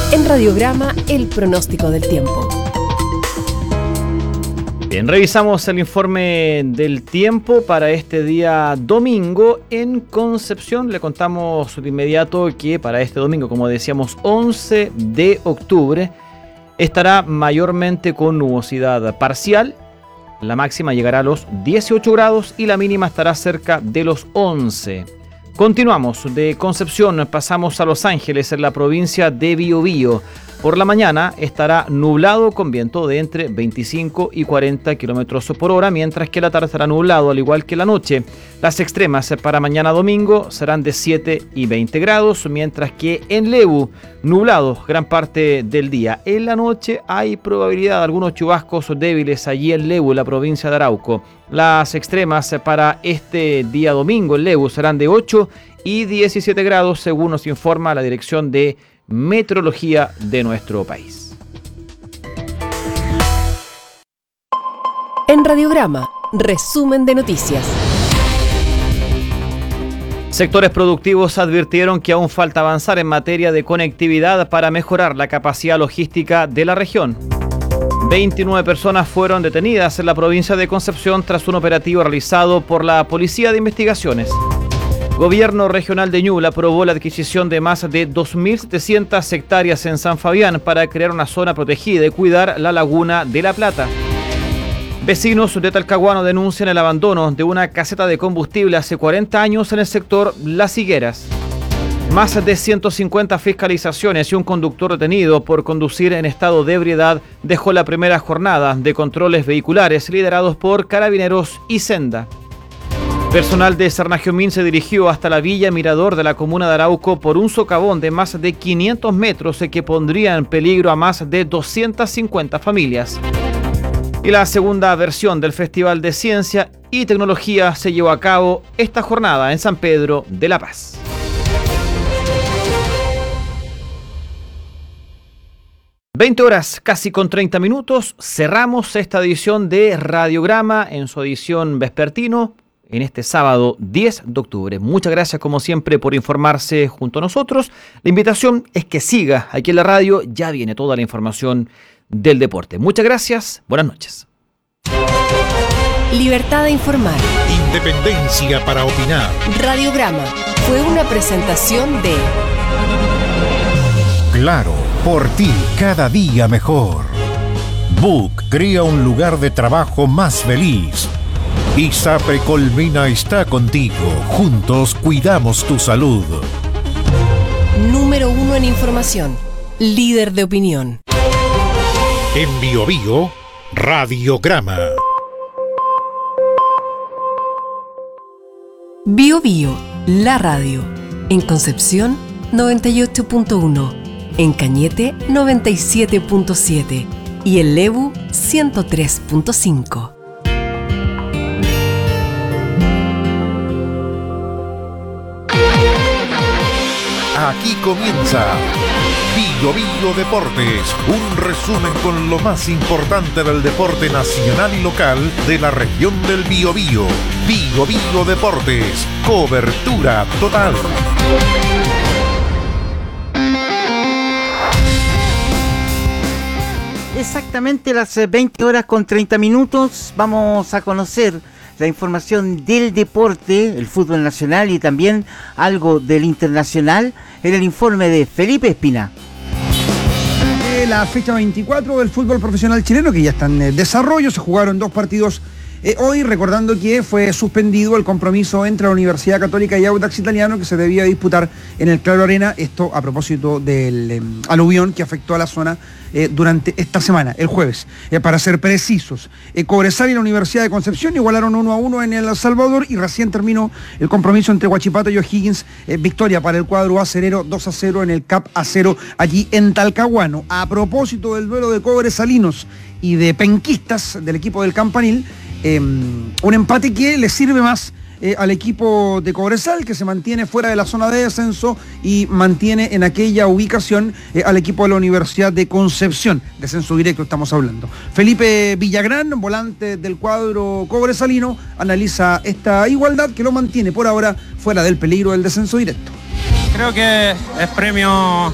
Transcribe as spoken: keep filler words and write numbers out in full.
En Radiograma, el pronóstico del tiempo. Bien, revisamos el informe del tiempo para este día domingo en Concepción. Le contamos de inmediato que para este domingo, como decíamos, once de octubre, estará mayormente con nubosidad parcial. La máxima llegará a los dieciocho grados y la mínima estará cerca de los once. Continuamos de Concepción, pasamos a Los Ángeles, en la provincia de Biobío. Por la mañana estará nublado con viento de entre veinticinco y cuarenta kilómetros por hora, mientras que la tarde estará nublado, al igual que la noche. Las extremas para mañana domingo serán de siete y veinte grados, mientras que en Lebu, nublado gran parte del día. En la noche hay probabilidad de algunos chubascos débiles allí en Lebu, en la provincia de Arauco. Las extremas para este día domingo en Lebu serán de ocho y diecisiete grados, según nos informa la Dirección de Meteorología de nuestro país. En Radiograma, resumen de noticias. Sectores productivos advirtieron que aún falta avanzar en materia de conectividad para mejorar la capacidad logística de la región. veintinueve personas fueron detenidas en la provincia de Concepción tras un operativo realizado por la Policía de Investigaciones. Gobierno regional de Ñuble aprobó la adquisición de más de dos mil setecientas hectáreas en San Fabián para crear una zona protegida y cuidar la laguna de La Plata. Vecinos de Talcahuano denuncian el abandono de una caseta de combustible hace cuarenta años en el sector Las Higueras. Más de ciento cincuenta fiscalizaciones y un conductor detenido por conducir en estado de ebriedad dejó la primera jornada de controles vehiculares liderados por Carabineros y Senda. Personal de Sarnagiomín se dirigió hasta la Villa Mirador de la comuna de Arauco por un socavón de más de quinientos metros que pondría en peligro a más de doscientas cincuenta familias. Y la segunda versión del Festival de Ciencia y Tecnología se llevó a cabo esta jornada en San Pedro de la Paz. veinte horas, casi con treinta minutos, cerramos esta edición de Radiograma en su edición vespertino en este sábado diez de octubre. Muchas gracias como siempre por informarse junto a nosotros. La invitación es que siga aquí en la radio, ya viene toda la información del deporte. Muchas gracias, buenas noches. Libertad de informar. Independencia para opinar. Radiograma fue una presentación de Claro, por ti cada día mejor. Book crea un lugar de trabajo más feliz. ISAPRE Colmena está contigo. Juntos cuidamos tu salud. Número uno en información. Líder de opinión. En Biobío, Radiograma. Biobío, la radio. En Concepción, noventa y ocho punto uno. En Cañete, noventa y siete punto siete. Y en Lebu, ciento tres punto cinco. Aquí comienza Biobío Deportes, un resumen con lo más importante del deporte nacional y local de la región del Biobío. Biobío Deportes, cobertura total. Exactamente las veinte horas con treinta minutos vamos a conocer la información del deporte, el fútbol nacional y también algo del internacional en el informe de Felipe Espina. La fecha veinticuatro del fútbol profesional chileno, que ya está en desarrollo, se jugaron dos partidos eh, hoy, recordando que fue suspendido el compromiso entre la Universidad Católica y Audax Italiano que se debía disputar en el Claro Arena, esto a propósito del eh, aluvión que afectó a la zona eh, durante esta semana, el jueves. Eh, para ser precisos, eh, Cobresal y la Universidad de Concepción igualaron uno a uno en El Salvador y recién terminó el compromiso entre Huachipato y O'Higgins, eh, victoria para el cuadro acerero dos a cero en el C A P Acero allí en Talcahuano. A propósito del duelo de cobresalinos y de penquistas del equipo del Campanil, eh, un empate que le sirve más Eh, al equipo de Cobresal, que se mantiene fuera de la zona de descenso y mantiene en aquella ubicación eh, al equipo de la Universidad de Concepción, descenso directo estamos hablando. Felipe Villagrán, volante del cuadro cobresalino, analiza esta igualdad que lo mantiene por ahora fuera del peligro del descenso directo. Creo que es premio